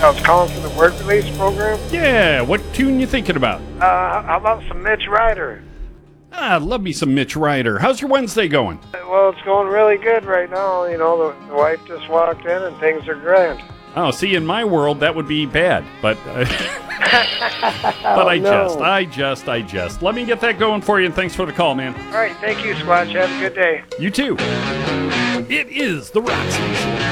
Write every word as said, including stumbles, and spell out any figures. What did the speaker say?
I was calling for the word release program. Yeah, what tune you thinking about? Uh, how about some Mitch Ryder? Ah, love me some Mitch Ryder. How's your Wednesday going? Well, it's going really good right now. You know, the, the wife just walked in and things are grand. Oh, see, in my world, that would be bad, but uh, but I no. just, I just, I just. Let me get that going for you, and thanks for the call, man. All right, thank you, Squatch. Have a good day. You too. It is the Rock Station.